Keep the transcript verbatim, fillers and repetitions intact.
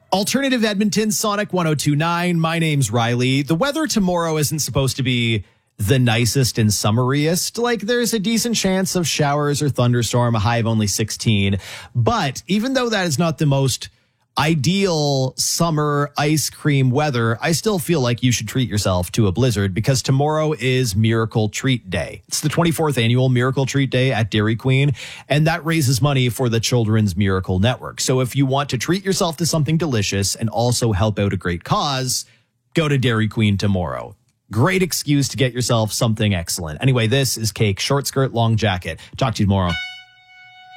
Alternative Edmonton, Sonic one oh two point nine. My name's Riley. The weather tomorrow isn't supposed to be the nicest and summariest. Like, there's a decent chance of showers or thunderstorm, a high of only sixteen. But even though that is not the most ideal summer ice cream weather, I still feel like you should treat yourself to a blizzard because tomorrow is Miracle Treat Day. It's the twenty-fourth annual Miracle Treat Day at Dairy Queen, and that raises money for the Children's Miracle Network. So if you want to treat yourself to something delicious and also help out a great cause, go to Dairy Queen tomorrow. Great excuse to get yourself something excellent. Anyway, this is Cake, short skirt, long jacket. Talk to you tomorrow.